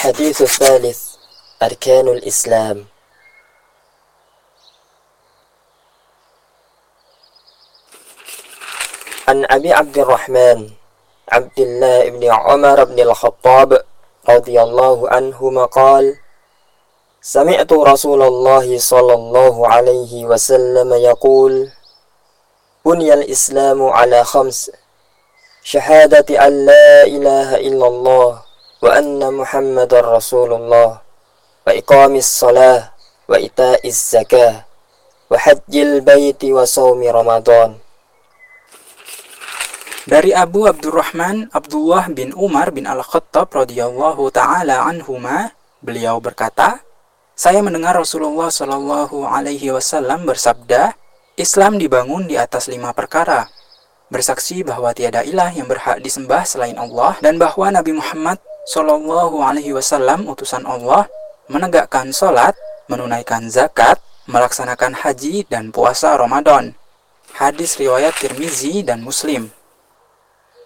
الحديث الثالث أركان الإسلام. عن أبي عبد الرحمن عبد الله بن عمر بن الخطاب رضي الله عنهما قال: سمعت رسول الله صلى الله عليه وسلم يقول: بني الإسلام على خمس: شهادة أن لا إله إلا الله وأن محمد رسول الله وإقام الصلاة وإيتاء الزكاة وحج البيت وصوم رمضان. Dari Abu Abdurrahman Abdullah bin Umar bin Al-Khattab radhiyallahu ta'ala anhuma, beliau berkata, saya mendengar Rasulullah Shallallahu alaihi wasallam bersabda, Islam dibangun di atas 5 perkara. Bersaksi bahwa tiada ilah yang berhak disembah selain Allah dan bahwa Nabi Muhammad Shallallahu alaihi wasallam utusan Allah, menegakkan sholat, menunaikan zakat, melaksanakan haji dan puasa Ramadan. Hadis riwayat Tirmizi dan Muslim.